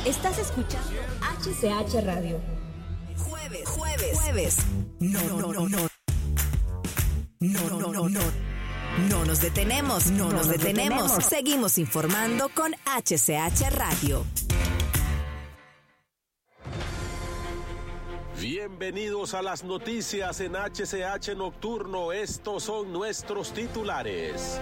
Estás escuchando HCH Radio. Jueves. No nos detenemos. Seguimos informando con HCH Radio. Bienvenidos a las noticias en HCH Nocturno. Estos son nuestros titulares.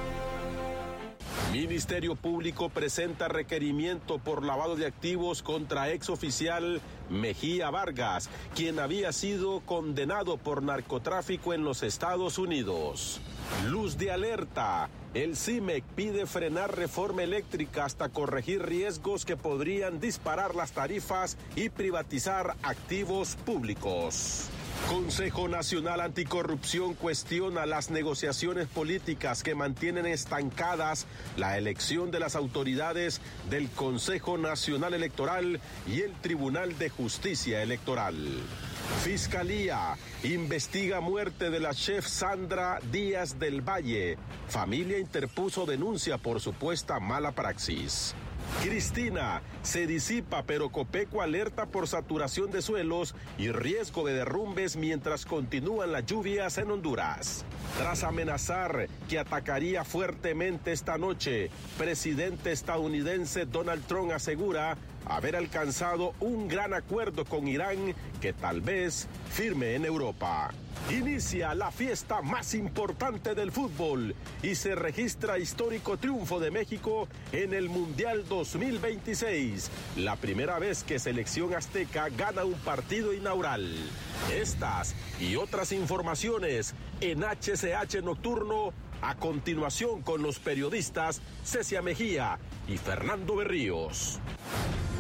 Ministerio Público presenta requerimiento por lavado de activos contra exoficial Mejía Vargas, quien había sido condenado por narcotráfico en los Estados Unidos. Luz de alerta. El CIMEC pide frenar reforma eléctrica hasta corregir riesgos que podrían disparar las tarifas y privatizar activos públicos. Consejo Nacional Anticorrupción cuestiona las negociaciones políticas que mantienen estancadas la elección de las autoridades del Consejo Nacional Electoral y el Tribunal de Justicia Electoral. Fiscalía investiga muerte de la chef Sandra Díaz del Valle. Familia interpuso denuncia por supuesta mala praxis. Cristina, se disipa, pero Copeco alerta por saturación de suelos y riesgo de derrumbes mientras continúan las lluvias en Honduras. Tras amenazar que atacaría fuertemente esta noche, presidente estadounidense Donald Trump asegura haber alcanzado un gran acuerdo con Irán que tal vez firme en Europa. Inicia la fiesta más importante del fútbol y se registra histórico triunfo de México en el Mundial 2026, la primera vez que Selección Azteca gana un partido inaugural. Estas y otras informaciones en HCH Nocturno, a continuación con los periodistas Cecia Mejía y Fernando Berríos.